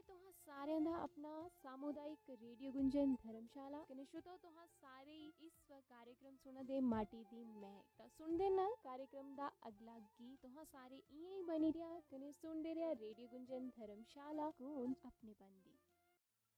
तुहां सारे दा अपना सामुदायिक रेडियो गुंजन धर्मशाला कने श्रोताओ तुहां सारे इस कार्यक्रम सुना दे माटी दी महक ता सुनदे न कार्यक्रम दा अगला गीत तुहां सारे इयां ही बनी रिया कने सुनदे रिया रेडियो गुंजन धर्मशाला गूंज अपने बंदी।